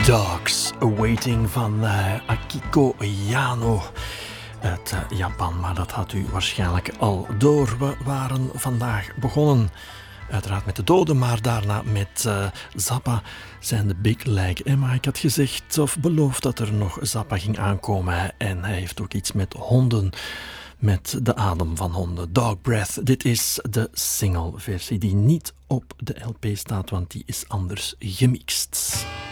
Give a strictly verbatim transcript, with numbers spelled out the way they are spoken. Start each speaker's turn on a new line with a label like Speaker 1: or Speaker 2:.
Speaker 1: Dogs Waiting van uh, Akiko Yano uit uh, Japan. Maar dat had u waarschijnlijk al door. We waren vandaag begonnen uiteraard met de doden, maar daarna met uh, Zappa zijn de Big Leg Emma. Ik had gezegd of beloofd dat er nog Zappa ging aankomen en hij heeft ook iets met honden, met de adem van honden. Dog Breath. Dit is de single versie die niet op de L P staat, want die is anders gemixt.